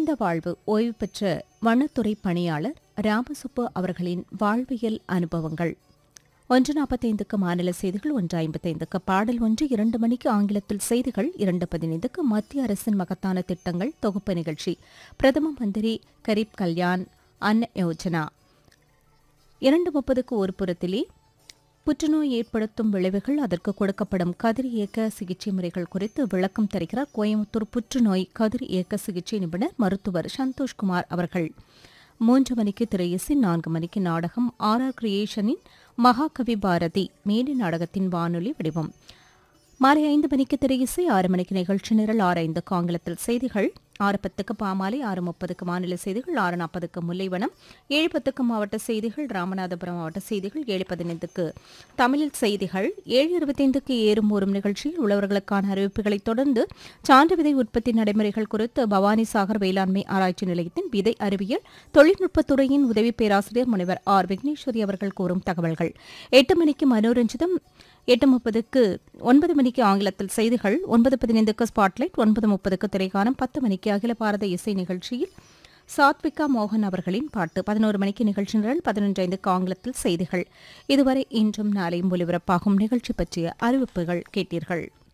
நிறைந்த வாழ்வு ஓய்வு பெற்ற வனத்துறை பணியாளர் ராமசுப்பு அவர்களின் வாழ்வியல் அனுபவங்கள். 1:45க்கு மாநில செய்திகள், 1:55க்கு பாடல் ஒன்று, 2 மணிக்கு ஆங்கிலத்தில் செய்திகள், 2:15க்கு மத்திய அரசின் மகத்தான திட்டங்கள் தொகுப்பு நிகழ்ச்சி, பிரதம மந்திரி கரீப் கல்யாண் அன்ன யோஜனா. 2:30க்கு ஒரு புறத்திலே புற்றுநோய் ஏற்படுத்தும் விளைவுகள், அதற்கு கொடுக்கப்படும் கதிர் இயக்க சிகிச்சை முறைகள் குறித்து விளக்கம் தருகிறார் கோயம்புத்தூர் புற்றுநோய் கதிர் இயக்க சிகிச்சை நிபுணர் மருத்துவர் சந்தோஷ்குமார் அவர்கள். 3 மணிக்கு திரையிசை, 4 மணிக்கு நாடகம் RR கிரியேஷனின் மகாகவி பாரதி மேடை நாடகத்தின் வானொலி வடிவம். மாலை 5 மணிக்கு திரையிசை, 6 மணிக்கு நிகழ்ச்சி நிரல், 6:05க்கு ஆங்கிலத்தில் செய்திகள், 6:10க்கு பாமாலை, 6:30க்கு மாநில செய்திகள், 6:40க்கு முல்லைவனம், 7:10க்கு மாவட்ட செய்திகள், ராமநாதபுரம் மாவட்ட செய்திகள், 7:15க்கு தமிழில் செய்திகள், 7:25க்கு ஏறும் ஊறும் நிகழ்ச்சியில் உழவர்களுக்கான அறிவிப்புகளைத் தொடர்ந்து சான்று விதை உற்பத்தி நடைமுறைகள் குறித்து பவானிசாகர் வேளாண்மை ஆராய்ச்சி நிலையத்தின் விதை அறிவியல் தொழில்நுட்பத்துறையின் உதவி பேராசிரியர் முனைவர் விக்னேஸ்வரி அவர்கள் கூறும் தகவல்கள். 8 மணிக்கு மனோரஞ்சிதம், 8:30க்கு 9 மணிக்கு ஆங்கிலத்தில் செய்திகள், 9:15க்கு ஸ்பாட்லைட், 9:30க்கு திரைக்கானம், 10 மணிக்கு அகில பாரத இசை நிகழ்ச்சியில் சாத்விகா மோகன் அவர்களின் பாட்டு, 11 மணிக்கு நிகழ்ச்சி நிரல், 11:05க்கு ஆங்கிலத்தில் செய்திகள். இதுவரை இன்றும் நாளையும் ஒலிபரப்பாகும் நிகழ்ச்சி பற்றிய அறிவிப்புகள் கேட்டீர்கள்.